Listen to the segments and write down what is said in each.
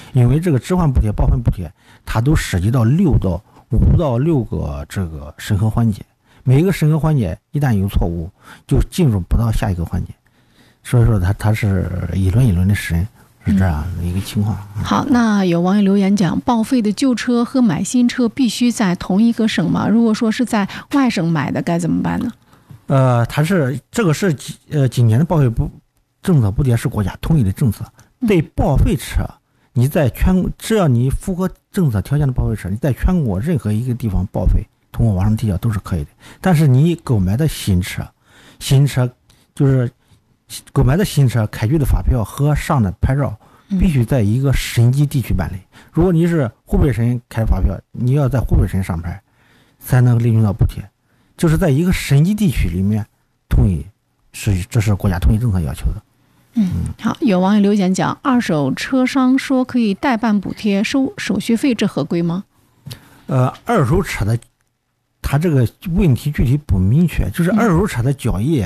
因为这个置换补贴、报废补贴，它都涉及到5到6个这个审核环节，每一个审核环节一旦有错误，就进入不到下一个环节，所以说它是一轮一轮的审，是这样的一个情况。 好，那有网友留言讲，报废的旧车和买新车必须在同一个省吗？如果说是在外省买的，该怎么办呢？ 它是这个是今年的报废政策补贴是国家统一的政策，对报废车，你在只要你符合政策条件的报废车，你在全国任何一个地方报废，通过网上提交都是可以的。但是你购买的新车就是购买的新车开具的发票和上的牌照，必须在一个省级地区办理。如果你是湖北省开发票，你要在湖北省上牌，才能领取到补贴。就是在一个省级地区里面统一，这是国家统一政策要求的。 好，有网友留言讲，二手车商说可以代办补贴收手续费，这合规吗？ 二手车的它这个问题具体不明确，就是二手车的交易，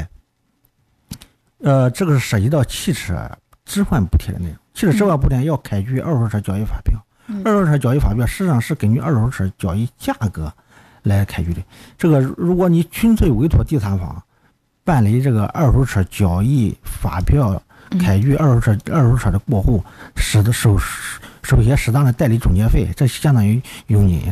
这个是涉及到汽车置换补贴的内容。汽车置换补贴要开具二手车交易发票，二手车交易发票实际上是根据二手车交易价格来开具的。这个如果你纯粹委托第三方办理这个二手车交易发票，开具二手车的过户，收些适当的代理中介费，这相当于佣金，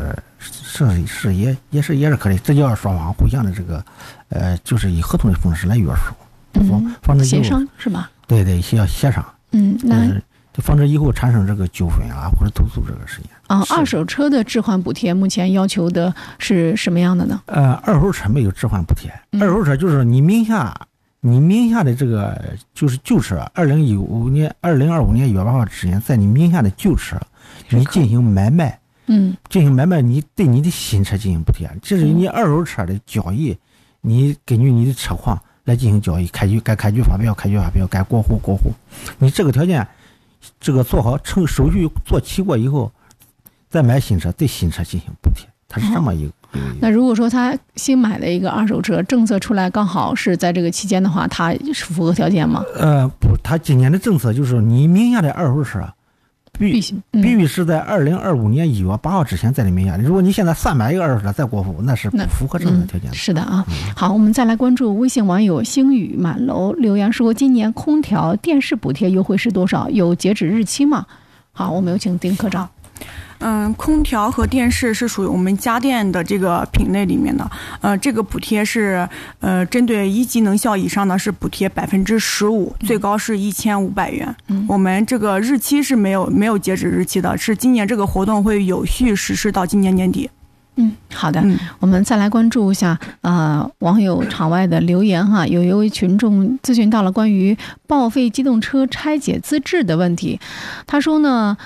也是可以，这就要双方互相的这个就是以合同的方式来约束，防止协商是吧？ 对，要协商。 那就防止以后产生这个纠纷啊或者投诉这个事情。 二手车的置换补贴目前要求的是什么样的呢？ 二手车没有置换补贴，二手车就是你名下的这个就是旧车，2025年1月8号之前，在你名下的旧车，你进行买卖，你对你的新车进行补贴。这是你二手车的交易，你根据你的车况来进行交易，该开具发票，该过户，你这个条件，这个做好手续做齐过以后，再买新车，对新车进行补贴，它是这么一个。 那如果说他新买的一个二手车，政策出来刚好是在这个期间的话，他是符合条件吗？ 不，他今年的政策就是你名下的二手车必须是在2025年1月8号之前在你名下。如果你现在3买一个二手车再过户，那是不符合政策条件的。 是的啊。好，我们再来关注微信网友星宇满楼留言说，今年空调、电视补贴优惠是多少？有截止日期吗？好，我们有请丁科长。 空调和电视是属于我们家电的这个品类里面的，这个补贴是针对1级能效以上的是补贴15%，最高是1500元。我们这个日期是没有截止日期的，是今年这个活动会有序实施到今年年底。 好的，我们再来关注一下网友场外的留言哈。有一位群众咨询到了关于报废机动车拆解资质的问题，他说呢，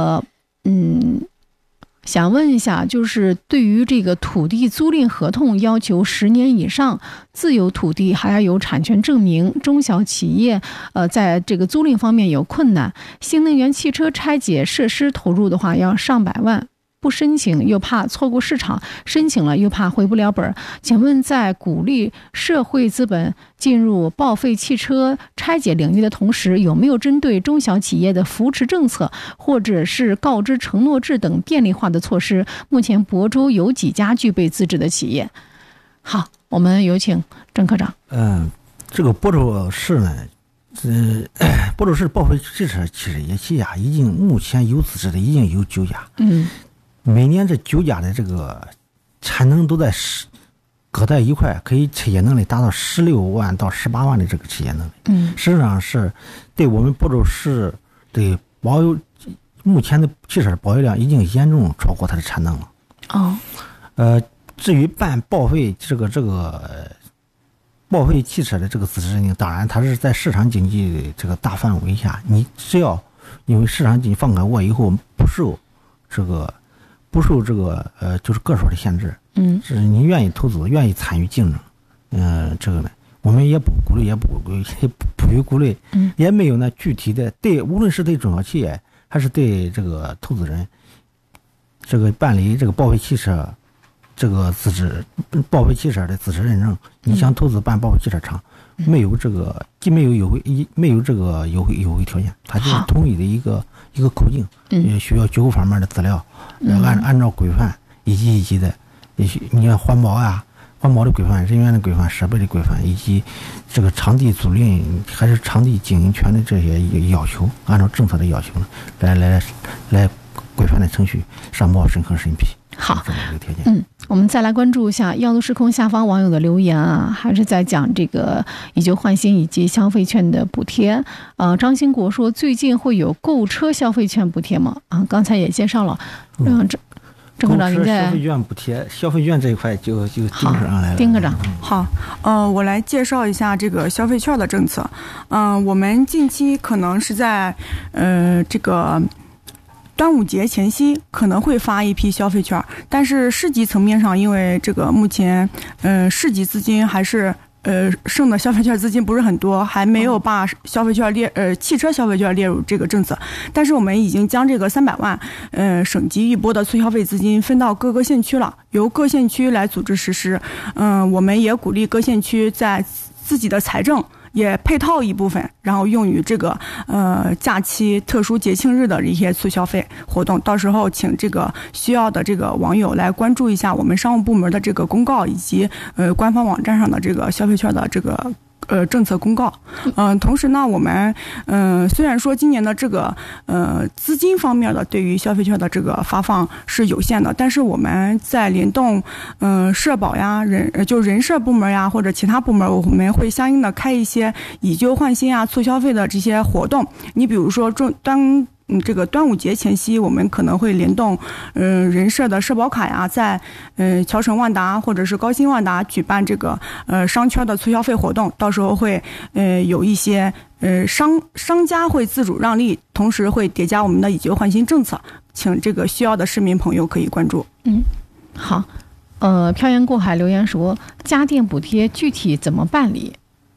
想问一下，就是对于这个土地租赁合同要求10年以上，自有土地还要有产权证明，中小企业在这个租赁方面有困难，新能源汽车拆解设施投入的话要上百万。不申请又怕错过市场，申请了又怕回不了本。请问在鼓励社会资本进入报废汽车拆解领域的同时，有没有针对中小企业的扶持政策或者是告知承诺制等便利化的措施？目前亳州有几家具备资质的企业？好，我们有请郑科长。 这个亳州市呢，亳州市报废汽车企业目前有资质的已经有9家。每年这9家的这个产能都在搁在一块，可以企业能力达到16万到18万的这个企业能力。实际上是对我们亳州市的目前的汽车的保有量已经严重超过它的产能了。至于办报废报废汽车的这个资质认定，当然它是在市场经济这个大范围下，你只要因为市场经济放开过以后，不受这个就是个数的限制，是你愿意投资，愿意参与竞争，这个呢，我们也不鼓励，也不予鼓励，也没有呢具体的对，无论是对中小企业还是对这个投资人，这个办理这个报废汽车这个资质，报废汽车的资质认证，你想投资办报废汽车厂， 没有这个既没有优惠，没有这个优惠条件，它就是统一的一个口径，需要居户方面的资料，按照规范一级的，你看环保的规范、人员的规范、设备的规范，以及这个场地租赁还是场地经营权的这些要求，按照政策的要求来规范的程序上报、审核、审批。 好， 这么一个条件。 我们再来关注一下药都时空下方网友的留言啊，还是在讲这个以旧换新以及消费券的补贴。张兴国说，最近会有购车消费券补贴吗？刚才也介绍了。郑科长，您在消费券补贴、消费券这一块就丁科长来了。 丁科长， 好，我来介绍一下这个消费券的政策。我们近期可能是在这个端午节前夕可能会发一批消费券，但是市级层面上，因为这个目前市级资金还是剩的消费券资金不是很多，还没有把消费券汽车消费券列入这个政策。但是我们已经将这个300万省级一波的促消费资金分到各个县区了，由各县区来组织实施。我们也鼓励各县区在自己的财政也配套一部分，然后用于这个假期、特殊节庆日的一些促消费活动。到时候请这个需要的这个网友来关注一下我们商务部门的这个公告，以及官方网站上的这个消费券的这个政策公告。同时呢，我们虽然说今年的这个资金方面的对于消费券的这个发放是有限的，但是我们在联动社保呀、人社部门呀或者其他部门，我们会相应的开一些以旧换新啊、促消费的这些活动。你比如说这个端午节前夕，我们可能会联动人社的社保卡呀，在侨城万达或者是高新万达举办这个商圈的促消费活动，到时候会有一些商家会自主让利，同时会叠加我们的以旧换新政策，请这个需要的市民朋友可以关注。 好，漂洋过海留言说，家电补贴具体怎么办理？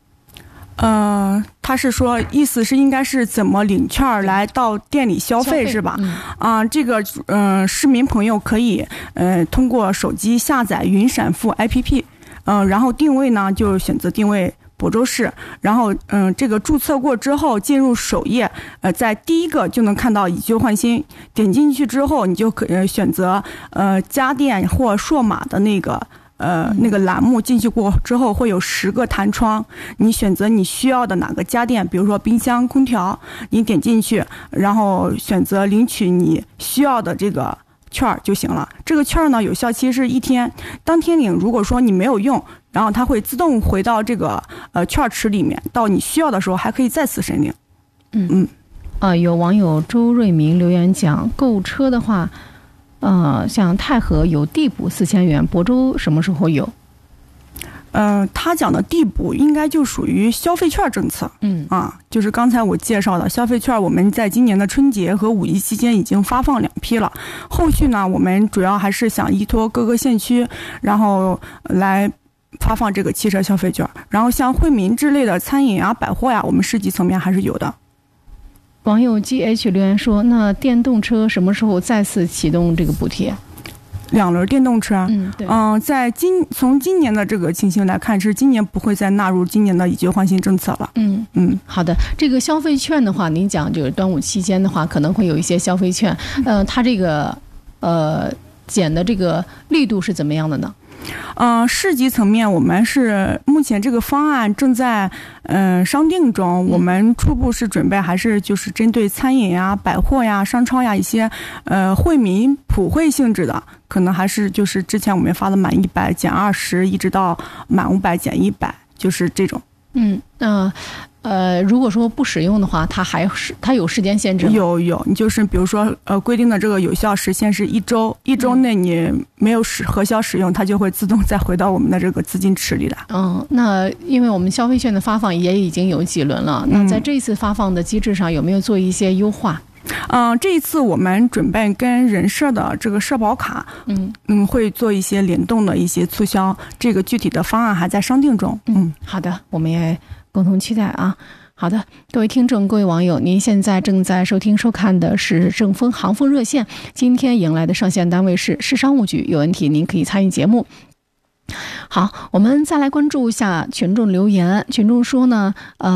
他是说意思是应该是怎么领券来到店里消费是吧？这个市民朋友可以通过手机下载云闪付 APP，然后定位呢就选择定位亳州市，然后这个注册过之后进入首页，在第一个就能看到以旧换新，点进去之后你就可以选择家电或数码的那个栏目，进去过之后会有10个弹窗，你选择你需要的哪个家电，比如说冰箱、空调，你点进去，然后选择领取你需要的这个券就行了。这个券呢有效期是1天，当天领，如果说你没有用，然后它会自动回到这个券池里面，到你需要的时候还可以再次申领。 有网友周瑞明留言讲，购车的话像太和有地补4000元，亳州什么时候有？ 他讲的地补应该就属于消费券政策。就是刚才我介绍的消费券，我们在今年的春节和5一期间已经发放2批了。后续呢，我们主要还是想依托各个县区，然后来发放这个汽车消费券。然后像惠民之类的餐饮啊、百货呀，我们市级层面还是有的。 网友 GH 留言说，那电动车什么时候再次启动这个补贴 ？2轮电动车， 对， 从今年的这个情形来看，是今年不会再纳入今年的以旧换新政策了。 好的。这个消费券的话，您讲就是端午期间的话，可能会有一些消费券，它这个减的这个力度是怎么样的呢？ 市级层面，我们是目前这个方案正在商定中。我们初步是准备还是就是针对餐饮呀、百货呀、商超呀一些惠民普惠性质的，可能还是就是之前我们发的满100减20，一直到满500减100，就是这种。 如果说不使用的话，它有时间限制吗？ 有，你就是比如说规定的这个有效时限是1周，1周内你没有核销使用，它就会自动再回到我们的这个资金池里来。 那因为我们消费券的发放也已经有几轮了，那在这一次发放的机制上有没有做一些优化？ 这一次我们准备跟人社的这个社保卡，会做一些联动的一些促销，这个具体的方案还在商定中。 好的，我们也共同期待啊。好的，各位听众、各位网友，您现在正在收听收看的是正风航风热线，今天迎来的上线单位是市商务局，有问题您可以参与节目。 好，我们再来关注一下群众留言。群众说呢，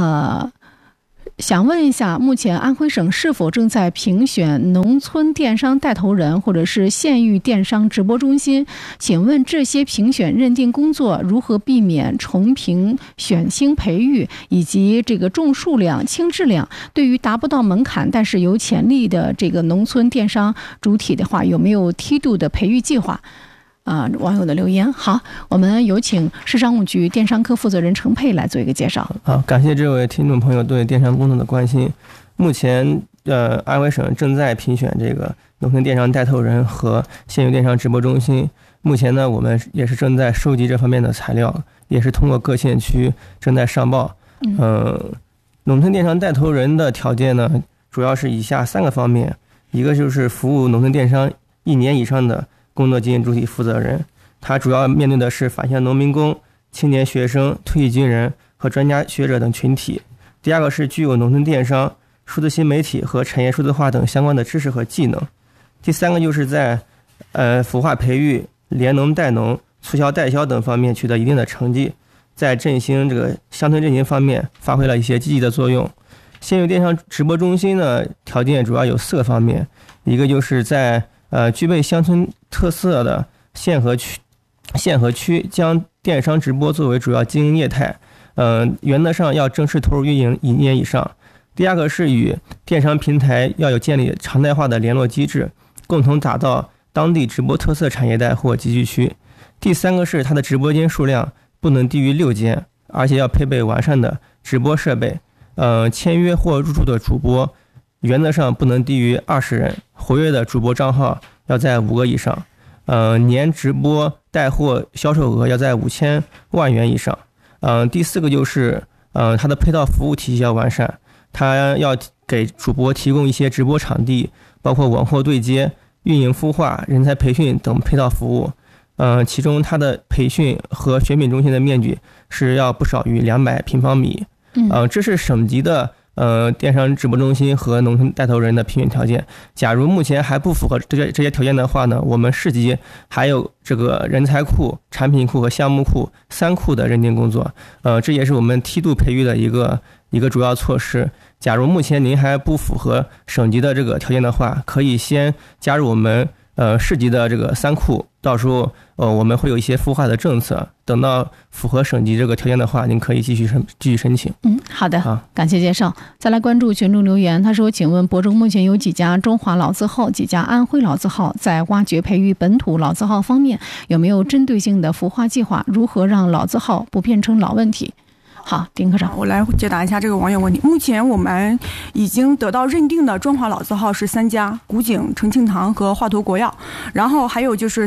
想问一下，目前安徽省是否正在评选农村电商带头人或者是县域电商直播中心？请问这些评选认定工作如何避免重评、选星培育以及这个重数量轻质量？对于达不到门槛但是有潜力的这个农村电商主体的话，有没有梯度的培育计划？网友的留言。好，我们有请市商务局电商科负责人程佩来做一个介绍。 好，感谢这位听众朋友对电商工作的关心。目前安徽省正在评选这个农村电商带头人和县域电商直播中心。目前呢，我们也是正在收集这方面的材料，也是通过各县区正在上报。农村电商带头人的条件呢，主要是以下3个方面，一个就是服务农村电商1年以上的工作经验主体负责人，他主要面对的是返乡农民工、青年学生、退役军人和专家学者等群体。第二个是具有农村电商、数字新媒体和产业数字化等相关的知识和技能。第3个就是在孵化培育、联农带农、促销代销等方面取得一定的成绩，在振兴这个乡村振兴方面发挥了一些积极的作用。县域电商直播中心呢，条件主要有4个方面，一个就是在具备乡村特色的县和区将电商直播作为主要经营业态，原则上要正式投入运营1年以上。第二个是与电商平台要有建立常态化的联络机制，共同打造当地直播特色产业带或集聚区。第3个是它的直播间数量不能低于6间，而且要配备完善的直播设备。签约或入驻的主播原则上不能低于20人，活跃的主播账号要在5个以上，年直播带货销售额要在5000万元以上。第4个就是它的配套服务体系要完善，它要给主播提供一些直播场地，包括网货对接、运营孵化、人才培训等配套服务。其中它的培训和选品中心的面积是要不少于200平方米。这是省级的电商直播中心和农村带头人的评选条件。假如目前还不符合这些条件的话呢，我们市级还有这个人才库、产品库和项目库3库的认定工作。这也是我们梯度培育的一个主要措施。假如目前您还不符合省级的这个条件的话，可以先加入我们市级的这个3库，到时候我们会有一些孵化的政策，等到符合省级这个条件的话，您可以继续申请。 好的，感谢介绍。再来关注群众留言，他说：请问博中目前有几家中华老字号、几家安徽老字号在挖掘培育本土老字号方面有没有针对性的孵化计划？如何让老字号不变成老问题？好，丁科长， 我来解答一下这个网友问题。目前我们已经得到认定的中华老字号是3家，古井、重庆堂和华佗国药，然后还有就是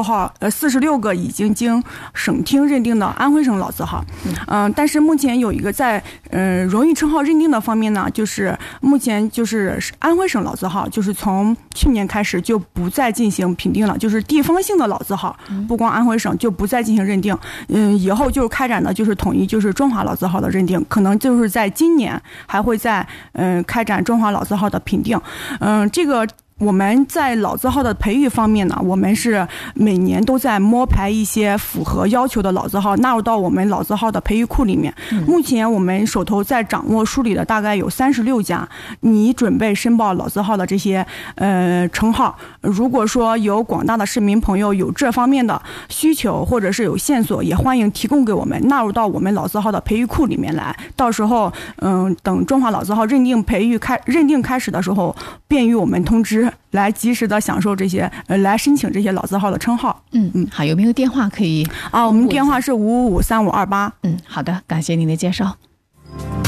46个已经省厅认定的安徽省老字号。但是目前有一个在荣誉称号认定的方面呢，就是目前就是安徽省老字号，就是从去年开始就不再进行评定了，就是地方性的老字号，不光安徽省就不再进行认定。以后就开展的就是统一就是中华老字号的认定，可能就是在今年还会在开展中华老字号的评定。这个我们在老字号的培育方面呢，我们是每年都在摸排一些符合要求的老字号纳入到我们老字号的培育库里面。目前我们手头在掌握梳理的大概有36家，你准备申报老字号的这些称号。如果说有广大的市民朋友有这方面的需求或者是有线索，也欢迎提供给我们，纳入到我们老字号的培育库里面来。到时候等中华老字号认定开始的时候，便于我们通知，来及时的享受这些来申请这些老字号的称号。 好，有没有电话可以？ 我们电话是5553528。 好的，感谢您的介绍。